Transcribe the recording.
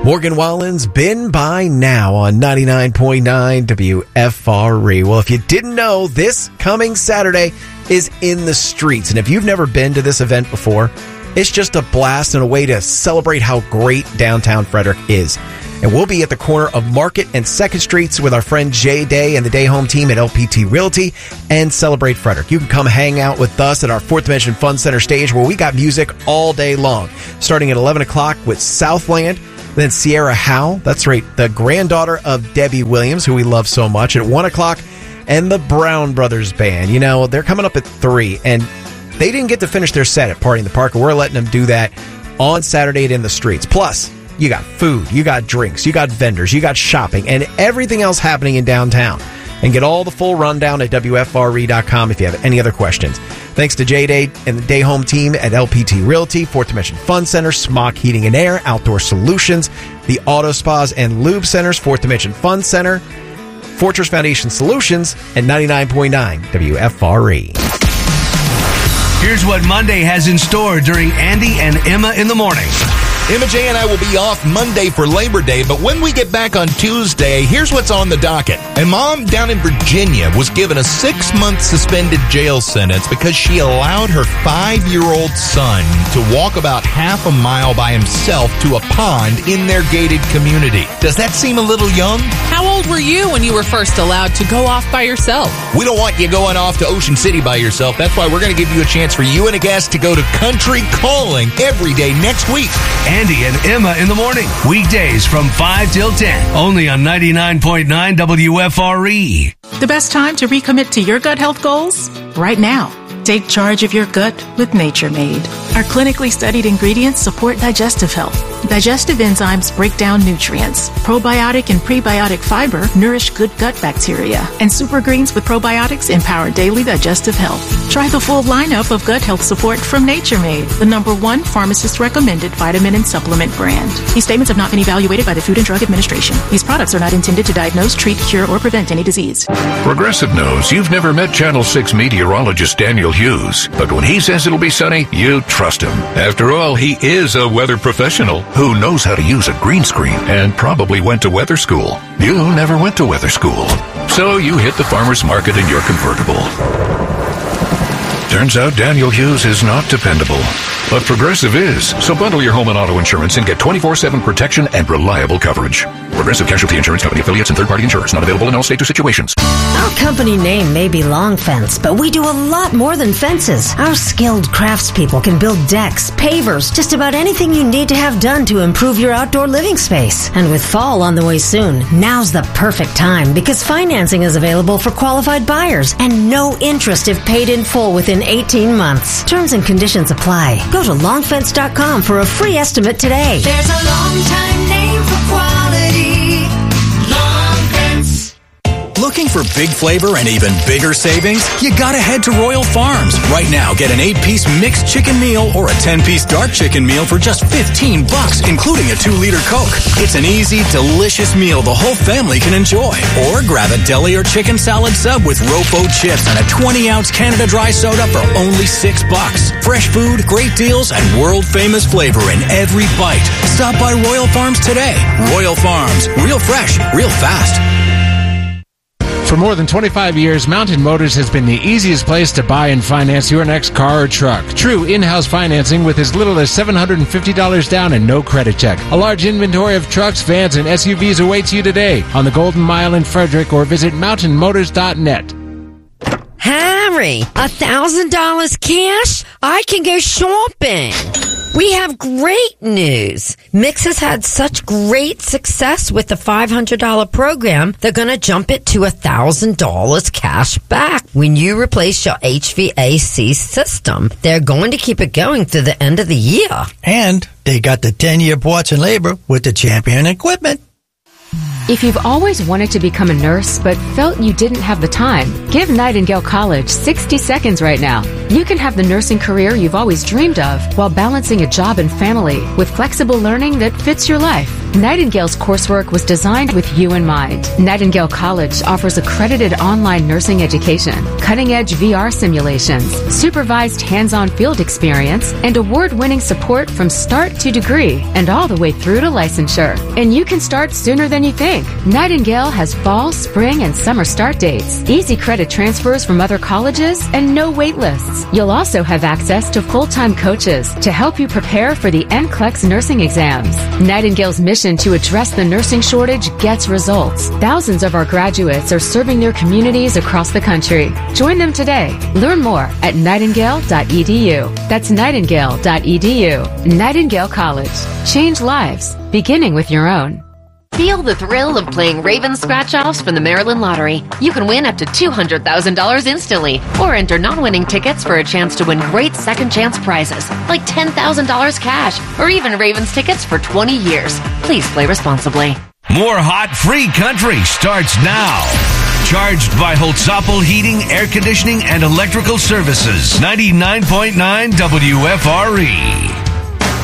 Morgan Wallen's Been By Now on 99.9 WFRE. Well, if you didn't know, this coming Saturday is In the Streets. And if you've never been to this event before, it's just a blast and a way to celebrate how great downtown Frederick is. And we'll be at the corner of Market and 2nd Streets with our friend Jay Day and the Day Home team at LPT Realty and celebrate Frederick. You can come hang out with us at our 4th Dimension Fun Center stage where we got music all day long, starting at 11 o'clock with Southland, then Sierra Howe, that's right, the granddaughter of Debbie Williams, who we love so much, at 1 o'clock, and the Brown Brothers Band. You know, they're coming up at 3, and they didn't get to finish their set at Party in the Park, and we're letting them do that on Saturday at In the Streets. Plus, you got food, you got drinks, you got vendors, you got shopping, and everything else happening in downtown. And get all the full rundown at WFRE.com if you have any other questions. Thanks to J-Day and the Day Home team at LPT Realty, 4th Dimension Fun Center, Smock Heating and Air, Outdoor Solutions, the Auto Spas and Lube Centers, 4th Dimension Fun Center, Fortress Foundation Solutions, and 99.9 WFRE. Here's what Monday has in store during Andy and Emma in the Morning. Emma J and I will be off Monday for Labor Day, but when we get back on Tuesday, here's what's on the docket. A mom down in Virginia was given a 6-month suspended jail sentence because she allowed her 5-year-old son to walk about half a mile by himself to a pond in their gated community. Does that seem a little young? How old were you when you were first allowed to go off by yourself? We don't want you going off to Ocean City by yourself. That's why we're going to give you a chance for you and a guest to go to Country Calling every day next week. Andy and Emma in the Morning. Weekdays from 5 till 10. Only on 99.9 WFRE. The best time to recommit to your gut health goals? Right now. Take charge of your gut with Nature Made. Our clinically studied ingredients support digestive health. Digestive enzymes break down nutrients. Probiotic and prebiotic fiber nourish good gut bacteria. And super greens with probiotics empower daily digestive health. Try the full lineup of gut health support from Nature Made, the #1 pharmacist-recommended vitamin and supplement brand. These statements have not been evaluated by the Food and Drug Administration. These products are not intended to diagnose, treat, cure, or prevent any disease. Progressive knows you've never met Channel 6 meteorologist Daniel Hughes, but when he says it'll be sunny, you trust him. After all, he is a weather professional who knows how to use a green screen and probably went to weather school. You never went to weather school, so you hit the farmer's market in your convertible. Turns out Daniel Hughes is not dependable, but Progressive is. So bundle your home and auto insurance and get 24/7 protection and reliable coverage. Progressive Casualty Insurance Company affiliates and third-party insurers. Not available in all states or situations. Our company name may be Long Fence, but we do a lot more than fences. Our skilled craftspeople can build decks, pavers, just about anything you need to have done to improve your outdoor living space. And with fall on the way soon, now's the perfect time because financing is available for qualified buyers and no interest if paid in full within 18 months. Terms and conditions apply. Go to longfence.com for a free estimate today. There's a long time name for quality. Long Fence. Looking for big flavor and even bigger savings? You gotta head to Royal Farms. Right now, get an 8-piece mixed chicken meal or a 10-piece dark chicken meal for just $15, including a 2-liter Coke. It's an easy, delicious meal the whole family can enjoy. Or grab a deli or chicken salad sub with Rofo chips and a 20-ounce Canada Dry soda for only $6. Fresh food, great deals, and world-famous flavor in every bite. Stop by Royal Farms today. Royal Farms. Real fresh, real fast. For more than 25 years, Mountain Motors has been the easiest place to buy and finance your next car or truck. True in-house financing with as little as $750 down and no credit check. A large inventory of trucks, vans, and SUVs awaits you today on the Golden Mile in Frederick or visit mountainmotors.net. Harry, $1,000 cash? I can go shopping. We have great news. Mix has had such great success with the $500 program, they're going to jump it to $1,000 cash back when you replace your HVAC system. They're going to keep it going through the end of the year. And they got the 10-year parts and labor with the Champion equipment. If you've always wanted to become a nurse but felt you didn't have the time, give Nightingale College 60 seconds right now. You can have the nursing career you've always dreamed of while balancing a job and family with flexible learning that fits your life. Nightingale's coursework was designed with you in mind. Nightingale College offers accredited online nursing education, cutting-edge VR simulations, supervised hands-on field experience, and award-winning support from start to degree and all the way through to licensure. And you can start sooner than you think. Nightingale has fall, spring, and summer start dates, easy credit transfers from other colleges, and no wait lists. You'll also have access to full-time coaches to help you prepare for the NCLEX nursing exams. Nightingale's mission to address the nursing shortage gets results. Thousands of our graduates are serving their communities across the country. Join them today. Learn more at nightingale.edu. That's nightingale.edu. Nightingale College. Change lives, beginning with your own. Feel the thrill of playing Raven scratch-offs from the Maryland Lottery. You can win up to $200,000 instantly, or enter non-winning tickets for a chance to win great second chance prizes, like $10,000 cash, or even Ravens tickets for 20 years. Please play responsibly. More hot free country starts now. Charged by Holtzapfel Heating, Air Conditioning, and Electrical Services. 99.9 WFRE.